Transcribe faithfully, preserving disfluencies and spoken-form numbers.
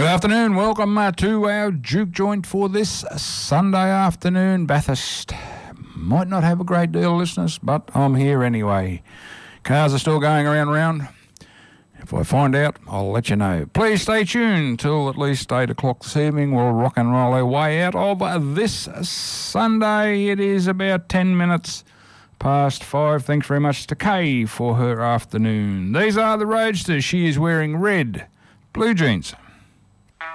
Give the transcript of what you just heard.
afternoon. Welcome uh, to our juke joint for this Sunday afternoon. Bathurst might not have a great deal of listeners, but I'm here anyway. Cars are still going around and round. If I find out, I'll let you know. Please stay tuned till at least eight o'clock this evening. We'll rock and roll our way out of this Sunday. It is about ten minutes past five. Thanks very much to Kay for her afternoon. These are the Roadsters. She is wearing red blue jeans.